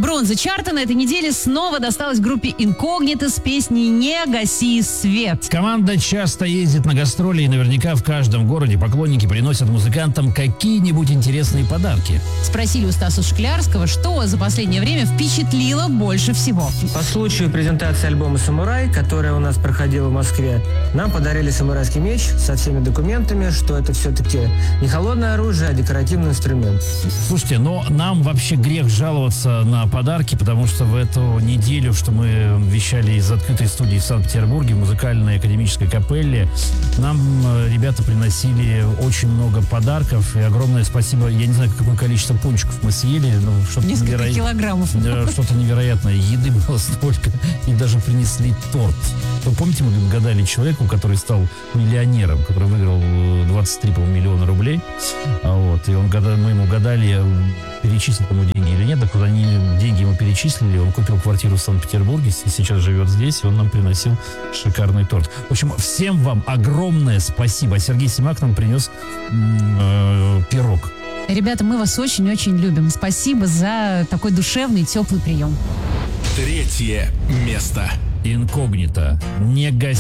Бронза чарта на этой неделе снова досталась группе Инкогнито с песней «Не гаси свет». Команда часто ездит на гастроли, и наверняка в каждом городе поклонники приносят музыкантам какие-нибудь интересные подарки. Спросили у Стаса Шклярского, что за последнее время впечатлило больше всего. По случаю презентации альбома «Самурай», которая у нас проходила в Москве, нам подарили самурайский меч со всеми документами, что это все-таки не холодное оружие, а декоративный инструмент. Слушайте, но нам вообще грех жаловаться на подарки, потому что в эту неделю, что мы вещали из открытой студии в Санкт-Петербурге, в музыкальной академической капелле, нам ребята приносили очень много подарков, и огромное спасибо. Я не знаю, какое количество пончиков мы съели, но что-то Несколько килограммов. что-то невероятное. Еды было столько, и даже принесли торт. Вы помните, мы гадали человеку, который стал миллионером, который выиграл 23 миллиона рублей, и мы ему гадали, перечислить ему деньги или нет. Так вот они деньги ему перечислили, он купил квартиру в Санкт-Петербурге, сейчас живет здесь, и он нам приносил шикарный торт. В общем, всем вам огромное спасибо. Сергей Симак нам принес пирог. Ребята, мы вас очень-очень любим. Спасибо за такой душевный, теплый прием. 3 место. Инкогнито. Не гаси